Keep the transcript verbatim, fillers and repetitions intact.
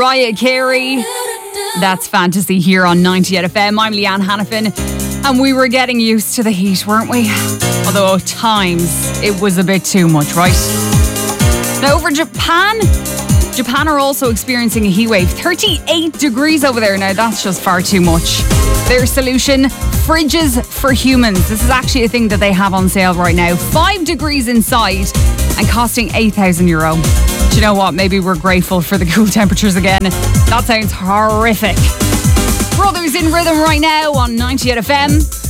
Mariah Carey. That's Fantasy here on ninety-eight F M. I'm Leanne Hannafin, and we were getting used to the heat, weren't we? Although at times it was a bit too much, right? Now over Japan, Japan are also experiencing a heat wave. thirty-eight degrees over there. Now that's just far too much. Their solution, fridges for humans. This is actually a thing that they have on sale right now. Five degrees inside and costing eight thousand euro. Do you know what? Maybe we're grateful for the cool temperatures again. That sounds horrific. Brothers in Rhythm right now on ninety-eight F M.